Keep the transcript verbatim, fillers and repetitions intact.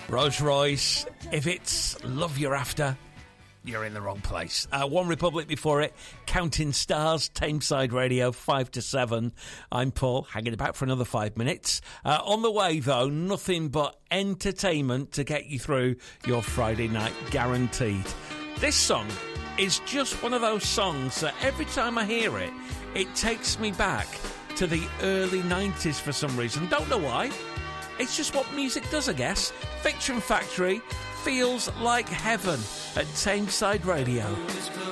Rolls Royce, if it's love you're after, you're in the wrong place. Uh, One Republic before it, Counting Stars, Tameside Radio, five to seven. I'm Paul, hanging about for another five minutes. Uh, on the way, though, nothing but entertainment to get you through your Friday night, guaranteed. This song is just one of those songs that every time I hear it, it takes me back to the early nineties for some reason. Don't know why. It's just what music does, I guess. Fiction Factory, Feels Like Heaven at Tameside Radio.